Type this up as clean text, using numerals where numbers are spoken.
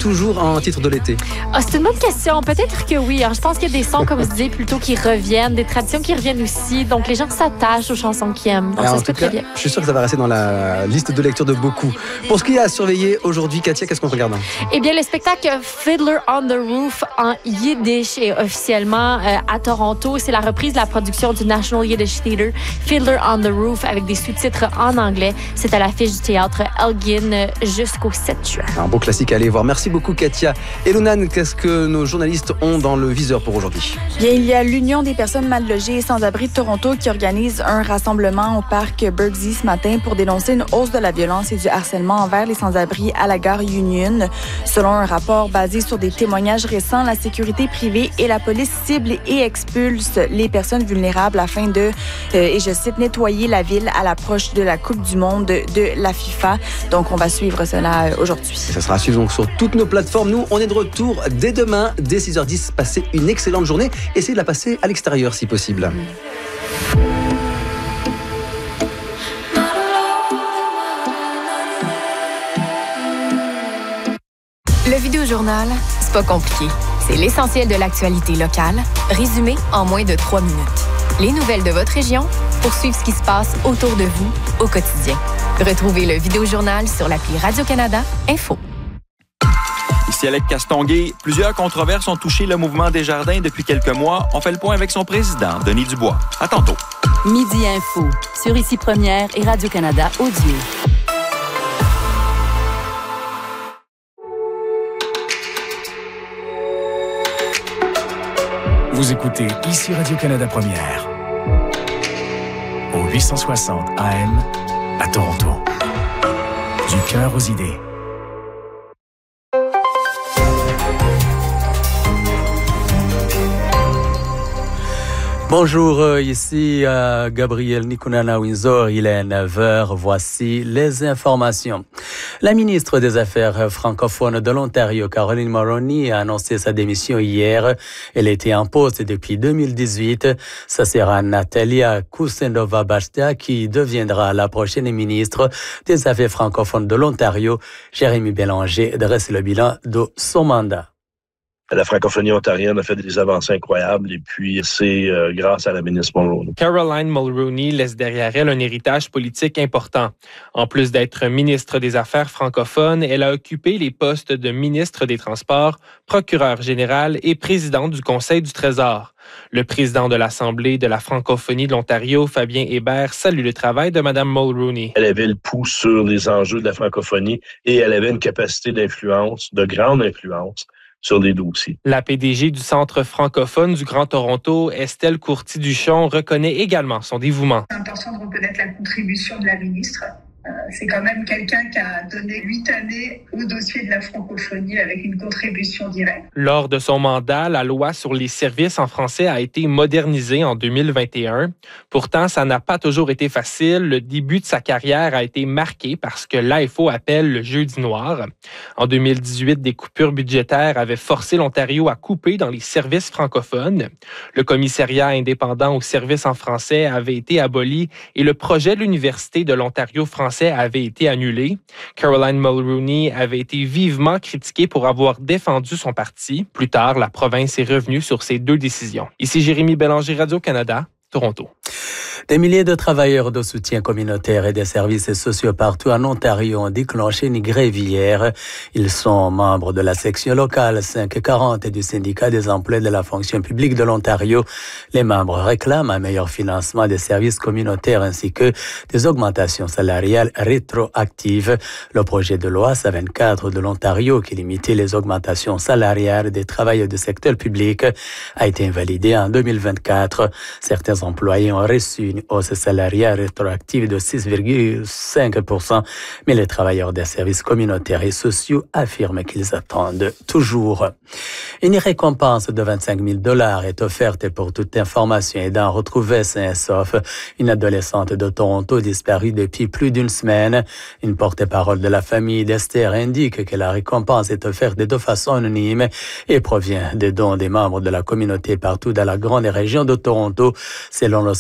toujours un titre de l'été? C'est une bonne question. Peut-être que oui. Je pense qu'il y a des sons, comme vous disiez, plutôt qui reviennent, des traditions qui reviennent aussi. Donc, les gens s'attachent aux chansons qu'ils aiment. Donc, ça se peut très bien. Je suis sûr que ça va rester dans la liste de lecture de beaucoup. Pour ce qui est à surveiller aujourd'hui, Katia, qu'est-ce qu'on regarde? Eh bien, le spectacle Fiddler on the Roof en Yiddish est officiellement à Toronto. C'est la reprise de la production du National Yiddish Theatre, Fiddler on the Roof, avec des sous-titres en anglais. C'est à l'affiche du théâtre Elgin jusqu'au 7 juin. Un beau classique à aller voir. Merci beaucoup, Katia. Et Lunan, qu'est-ce que nos journalistes ont dans le viseur pour aujourd'hui? Bien, il y a l'Union des personnes mal logées et sans-abri de Toronto qui organise un rassemblement au parc Bergsey ce matin pour dénoncer une hausse de la violence et du harcèlement envers les sans-abri à la gare Union. Selon un rapport basé sur des témoignages récents, la sécurité privée et la police ciblent et expulsent les personnes vulnérables afin de, et je cite, nettoyer la ville à l'approche de la Coupe du Monde de la FIFA. Donc, on va suivre cela aujourd'hui. Ça sera à suivre donc sur toutes nos plateformes. Nous, on est de retour dès demain, dès 6h10. Passez une excellente journée. Essayez de la passer à l'extérieur si possible. Le Vidéojournal, c'est pas compliqué. C'est l'essentiel de l'actualité locale, résumé en moins de 3 minutes. Les nouvelles de votre région pour suivre ce qui se passe autour de vous au quotidien. Retrouvez le Vidéojournal sur l'appli Radio-Canada Info. Ici Alec Castonguay. Plusieurs controverses ont touché le mouvement Desjardins depuis quelques mois. On fait le point avec son président, Denis Dubois. À tantôt. Midi Info, sur Ici Première et Radio-Canada Audio. Vous écoutez Ici Radio-Canada Première, au 860 AM à Toronto. Du cœur aux idées. Bonjour, ici Gabriel Nikunana Windsor, il est 9h, voici les informations. La ministre des Affaires francophones de l'Ontario, Caroline Mulroney, a annoncé sa démission hier. Elle était en poste depuis 2018. Ce sera Natalia Kusendova-Bastia qui deviendra la prochaine ministre des Affaires francophones de l'Ontario. Jérémy Bélanger dresse le bilan de son mandat. La francophonie ontarienne a fait des avancées incroyables et puis c'est grâce à la ministre Mulroney. Caroline Mulroney laisse derrière elle un héritage politique important. En plus d'être ministre des Affaires francophones, elle a occupé les postes de ministre des Transports, procureur général et présidente du Conseil du Trésor. Le président de l'Assemblée de la francophonie de l'Ontario, Fabien Hébert, salue le travail de Mme Mulroney. Elle avait le pouls sur les enjeux de la francophonie et elle avait une capacité d'influence, de grande influence, sur des dossiers. La PDG du Centre francophone du Grand Toronto, Estelle Courty-Duchon, reconnaît également son dévouement. C'est important de reconnaître la contribution de la ministre. C'est quand même quelqu'un qui a donné 8 années au dossier de la francophonie avec une contribution directe. Lors de son mandat, la loi sur les services en français a été modernisée en 2021. Pourtant, ça n'a pas toujours été facile. Le début de sa carrière a été marqué par ce que l'AFO appelle le jeudi noir. En 2018, des coupures budgétaires avaient forcé l'Ontario à couper dans les services francophones. Le commissariat indépendant aux services en français avait été aboli et le projet de l'Université de l'Ontario français avait été annulé. Caroline Mulroney avait été vivement critiquée pour avoir défendu son parti. Plus tard, la province est revenue sur ces 2 décisions. Ici Jérémy Bélanger, Radio-Canada, Toronto. Des milliers de travailleurs de soutien communautaire et des services sociaux partout en Ontario ont déclenché une grève hier. Ils sont membres de la section locale 540 et du syndicat des emplois de la fonction publique de l'Ontario. Les membres réclament un meilleur financement des services communautaires ainsi que des augmentations salariales rétroactives. Le projet de loi 124 de l'Ontario qui limitait les augmentations salariales des travailleurs du secteur public a été invalidé en 2024. Certains employés ont reçu une hausse salariale rétroactive de 6,5%, mais les travailleurs des services communautaires et sociaux affirment qu'ils attendent toujours. Une récompense de 25 000 $ est offerte pour toute information aidant à retrouver sain et sauf une adolescente de Toronto disparue depuis plus d'une semaine. Une porte-parole de la famille d'Esther indique que la récompense est offerte de façon anonyme et provient des dons des membres de la communauté partout dans la grande région de Toronto. Selon le